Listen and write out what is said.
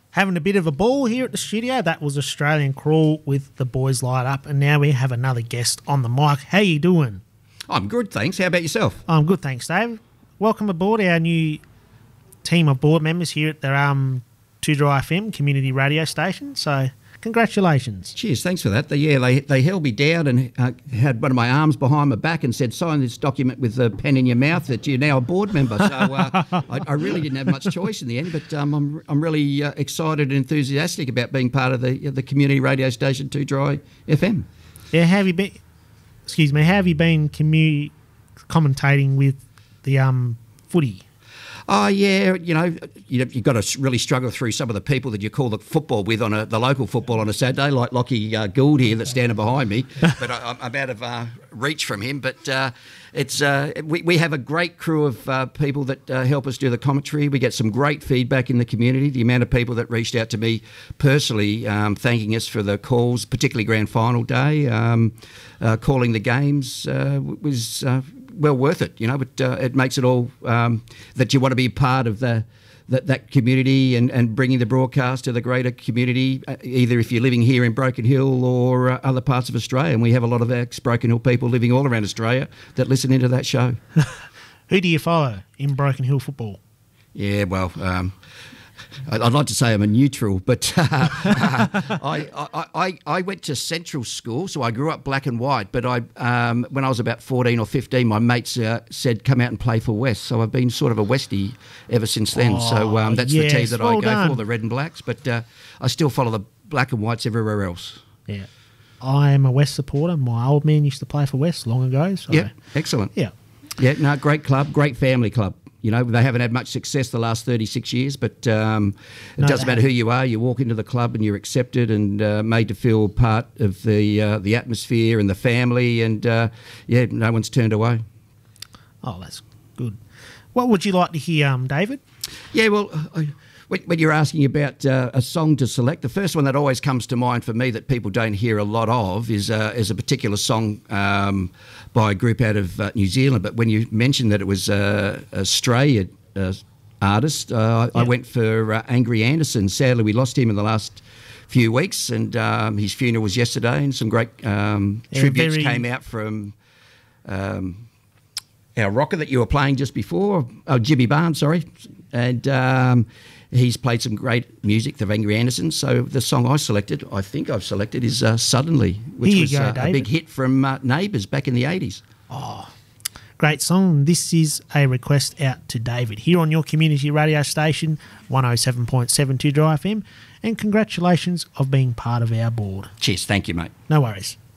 Having a bit of a ball here at the studio. That was Australian Crawl with the Boys Light Up, and now we have another guest on the mic. How you doing? I'm good, thanks. How about yourself? I'm good, thanks, Dave. Welcome aboard our new team of board members here at the 2 Dry FM community radio station. So congratulations. Cheers, thanks for that. They held me down and had one of my arms behind my back and said, sign this document with a pen in your mouth that you're now a board member. So I really didn't have much choice in the end, but I'm really excited and enthusiastic about being part of the community radio station 2 Dry FM. Yeah, how have you been commentating with the footy? Oh, yeah, you've got to really struggle through some of the people that you call the football with on the local football on a Saturday, like Lockie Gould here that's standing behind me. But I'm out of reach from him. But we have a great crew of people that help us do the commentary. We get some great feedback in the community. The amount of people that reached out to me personally thanking us for the calls, particularly grand final day, calling the games was... well worth it, but it makes it all that you want to be part of that community and bringing the broadcast to the greater community, either if you're living here in Broken Hill or other parts of Australia. And we have a lot of ex-Broken Hill people living all around Australia that listen into that show. Who do you follow in Broken Hill football? Yeah, well... I'd like to say I'm a neutral, but I went to Central School, so I grew up black and white. But when I was about 14 or 15, my mates said, come out and play for West. So I've been sort of a Westie ever since then. That's the team that I go for, the Red and Blacks. But I still follow the black and whites everywhere else. Yeah. I am a West supporter. My old man used to play for West long ago. So. Yeah, excellent. Yeah. Yeah, no, great club, great family club. They haven't had much success the last 36 years, but it doesn't matter who you are. You walk into the club and you're accepted and made to feel part of the atmosphere and the family, and no one's turned away. Oh, that's good. What would you like to hear, David? Yeah, well, when you're asking about a song to select, the first one that always comes to mind for me that people don't hear a lot of is a particular song by a group out of New Zealand. But when you mentioned that it was an Australian artist, I went for Angry Anderson. Sadly, we lost him in the last few weeks, and his funeral was yesterday, and some great tributes came out from our rocker that you were playing just before, Jimmy Barnes, sorry, and he's played some great music, the Angry Anderson. So the song I think I've selected, is Suddenly, which was a big hit from Neighbours back in the 80s. Oh, great song. This is a request out to David here on your community radio station, 107.7 2 Dry FM, and congratulations of being part of our board. Cheers, thank you, mate. No worries.